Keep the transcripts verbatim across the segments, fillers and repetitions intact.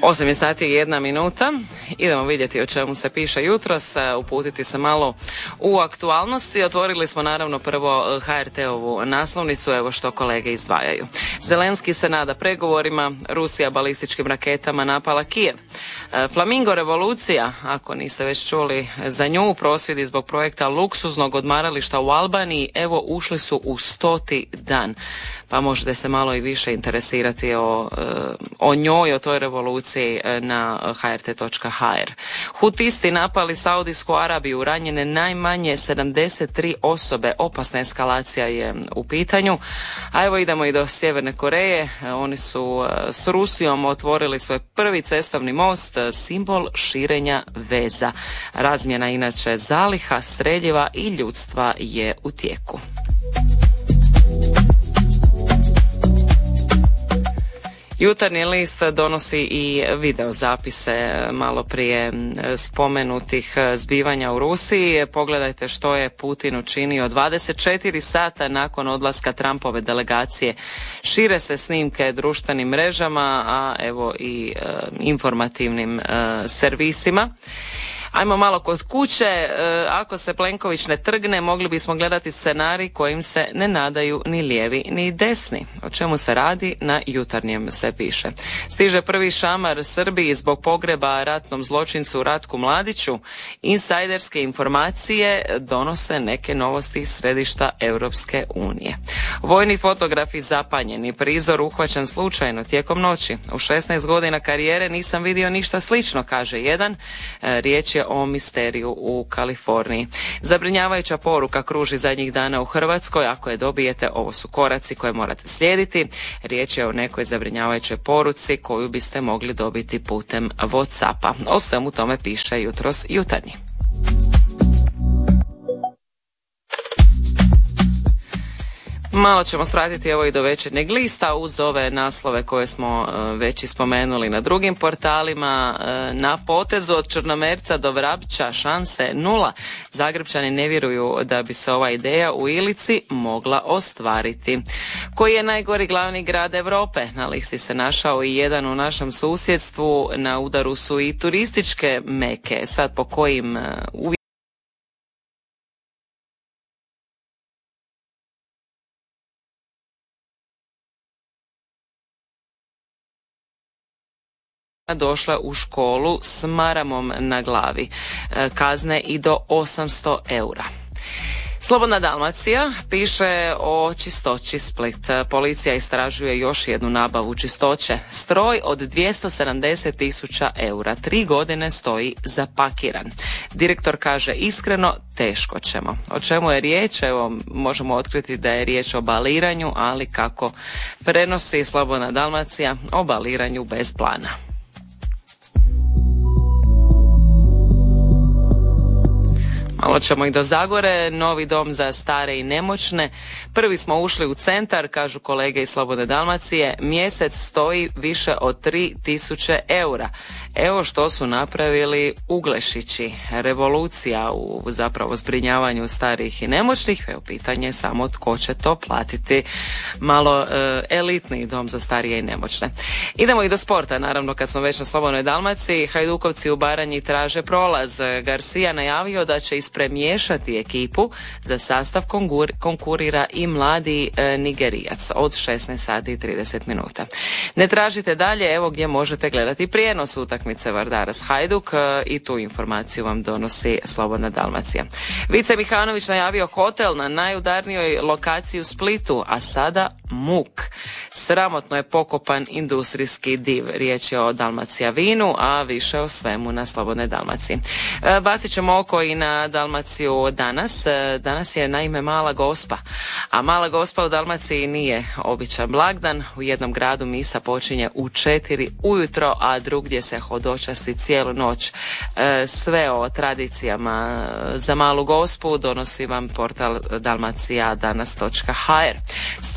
osam je sati i jedna minuta. Idemo vidjeti o čemu se piše jutros, uputiti se malo u aktualnosti. Otvorili smo naravno prvo ha er te-ovu naslovnicu, evo što kolege izdvajaju. Zelenski se nada pregovorima, Rusija balističkim raketama napala Kijev. Flamingo revolucija, ako niste već čuli za nju, prosvjedi zbog projekta luksuznog odmarališta u Albaniji, evo ušli su u stoti dan. Pa možete se malo i više interesirati o, o njoj, o toj revoluciji na ha er te točka ha er. Hutisti napali Saudijsku Arabiju, ranjene najmanje sedamdeset tri osobe, opasna eskalacija je u pitanju. A evo idemo i do Sjeverne Koreje, oni su s Rusijom otvorili svoj prvi cestovni most, simbol širenja veza. Razmjena inače zaliha, streljiva i ljudstva je u tijeku. Jutarnji list donosi i video zapise malo prije spomenutih zbivanja u Rusiji. Pogledajte što je Putin učinio dvadeset četiri sata nakon odlaska Trumpove delegacije. Šire se snimke društvenim mrežama, a evo i e, informativnim e, servisima. Ajmo malo kod kuće, e, ako se Plenković ne trgne, mogli bismo gledati scenarij kojim se ne nadaju ni lijevi ni desni. O čemu se radi, na Jutarnjem se piše. Stiže prvi šamar Srbiji zbog pogreba ratnom zločincu Ratku Mladiću. Insajderske informacije donose neke novosti iz središta Europske unije. Vojni fotografi zapanjeni, prizor uhvaćen slučajno tijekom noći. U šesnaest godina karijere nisam vidio ništa slično, kaže jedan. E, riječ je o misteriju u Kaliforniji. Zabrinjavajuća poruka kruži zadnjih dana u Hrvatskoj. Ako je dobijete, ovo su koraci koje morate slijediti. Riječ je o nekoj zabrinjavajućoj poruci koju biste mogli dobiti putem WhatsAppa. O svemu tome piše jutros Jutarnji. Malo ćemo svratiti evo i do Večernjeg lista uz ove naslove koje smo već ispomenuli na drugim portalima. Na potezu od Črnomerca do Vrapča šanse nula. Zagrebčani ne vjeruju da bi se ova ideja u Ilici mogla ostvariti. Koji je najgori glavni grad Europe? Na listi se našao i jedan u našem susjedstvu. Na udaru su i turističke meke. Sad po kojim uvjetima došla u školu s maramom na glavi. Kazne i do osamsto eura. Slobodna Dalmacija piše o čistoći Split. Policija istražuje još jednu nabavu čistoće. Stroj od dvjesto sedamdeset tisuća eura. Tri godine stoji zapakiran. Direktor kaže iskreno, teško ćemo. O čemu je riječ? Evo, možemo otkriti da je riječ o baliranju, ali kako prenosi Slobodna Dalmacija, o baliranju bez plana. Malo ćemo i do Zagore, novi dom za stare i nemoćne. Prvi smo ušli u centar, kažu kolege iz Slobodne Dalmacije, mjesec stoji više od tri tisuće eura. Evo što su napravili Uglešići. Revolucija u zapravo zbrinjavanju starih i nemoćnih. Evo pitanje je samo tko će to platiti. Malo e, elitni dom za starije i nemoćne. Idemo i do sporta, naravno kad smo već na Slobodnoj Dalmaciji. Hajdukovci u Baranji traže prolaz. Garcia najavio da će ispremiješati ekipu. Za sastav konkur, konkurira i mladi e, Nigerijac od šesnaest sati i trideset minuta. Ne tražite dalje, evo gdje možete gledati prijenos utakmice Vardaras Hajduk e, i tu informaciju vam donosi Slobodna Dalmacija. Vice Mihanović najavio hotel na najudarnijoj lokaciji u Splitu, a sada muk. Sramotno je pokopan industrijski div. Riječ je o Dalmacija vinu, a više o svemu na Slobodnoj Dalmaciji. E, bacit ćemo oko i na Dalmaciju danas. E, danas je naime Mala Gospa, a Mala Gospa u Dalmaciji nije običan blagdan. U jednom gradu misa počinje u četiri ujutro, a drugdje se hodočasti cijelu noć. E, sve o tradicijama za Malu Gospu donosi vam portal dalmacija danas točka ha er. Sjajno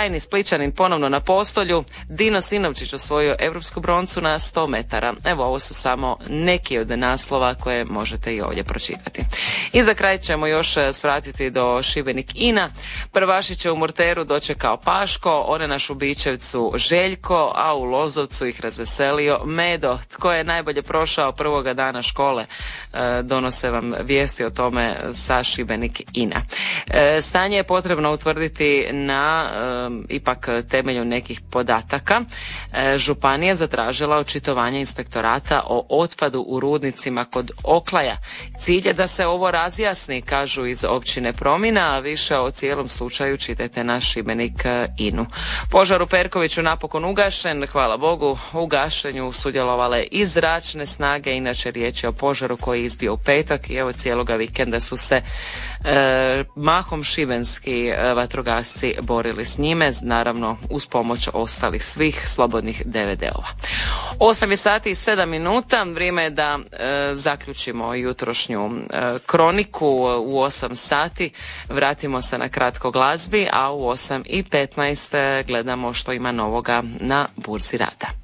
sjajni Splićanin ponovno na postolju, Dino Sinovčić osvojio europsku broncu na sto metara. Evo, ovo su samo neki od naslova koje možete i ovdje pročitati. I za kraj ćemo još svratiti do Šibenik-Ina. Prvašić je u Murteru dočekao Paško, one na Šubićevcu Željko, a u Lozovcu ih razveselio Medo. Tko je najbolje prošao prvoga dana škole? E, donose vam vijesti o tome sa Šibenik-Ina. E, stanje je potrebno utvrditi na e, ipak temelju nekih podataka. E, županija zatražila očitovanje inspektorata o otpadu u rudnicima kod Oklaja. Cilj je da se ovo razjasni, kažu iz općine Promina, a više o cijelom slučaju čitajte na Šibenik-Inu. Požar u Perkoviću napokon ugašen, hvala Bogu. U gašenju sudjelovale i zračne snage, inače riječ je o požaru koji je izbio u petak i evo cijeloga vikenda su se e, mahom šibenski e, vatrogasci borili s njime, naravno uz pomoć ostalih svih slobodnih D V D-ova. osam je sati i sedam minuta, vrijeme je da e, zaključimo jutrošnju e, kroniku u osam sati, vratimo se na kratko glazbi, a u osam i petnaest gledamo što ima novoga na burzi rada.